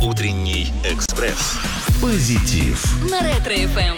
Утренний экспресс. Позитив. На Ретро-ФМ.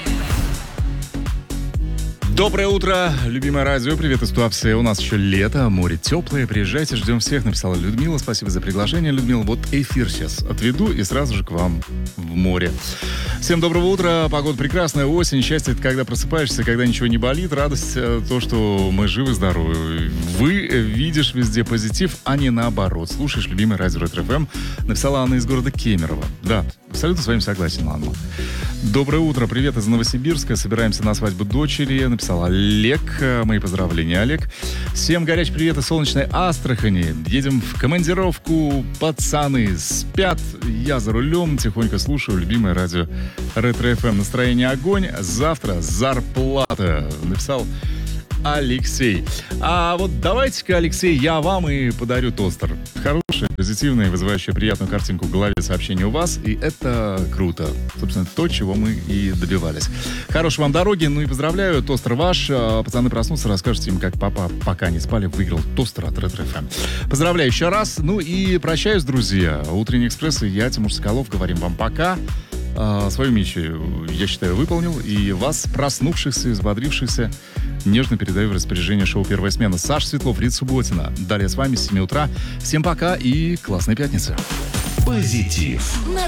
Доброе утро, любимое радио. Привет из Туапсе. У нас еще лето, море теплое. Приезжайте, ждем всех, написала Людмила. Спасибо за приглашение, Людмила. Вот эфир сейчас отведу и сразу же к вам в море. Всем доброго утра. Погода прекрасная, осень. Счастье — это когда просыпаешься, когда ничего не болит. Радость — то, что мы живы-здоровы. Вы видишь везде позитив, а не наоборот. Слушаешь любимое радио Ретро-ФМ. Написала Анна из города Кемерово. Да, абсолютно с вами согласен, Анна. Доброе утро. Привет из Новосибирска. Собираемся на свадьбу дочери. Написал Олег. Мои поздравления, Олег. Всем горячий привет из солнечной Астрахани. Едем в командировку. Пацаны спят. Я за рулем. Тихонько слушаю любимое радио Ретро-ФМ. Настроение огонь. Завтра зарплата. Написал Алексей. А вот давайте-ка, Алексей, я вам и подарю тостер. Хорошее, позитивное, вызывающее приятную картинку в голове сообщение у вас. И это круто. Собственно, то, чего мы и добивались. Хорошей вам дороги. Ну и поздравляю. Тостер ваш. Пацаны проснутся, расскажете им, как папа, пока не спали, выиграл тостер от Ретро-ФМ. Поздравляю еще раз. Ну и прощаюсь, друзья. Утренний экспресс и я, Тимур Соколов, говорим вам пока. Свою миссию, я считаю, выполнил. И вас, проснувшихся, взбодрившихся, нежно передаю в распоряжение шоу «Первая смена». Саша Светлов, Рита Субботина. Далее с вами с 7 утра. Всем пока и классной пятницы. Позитив.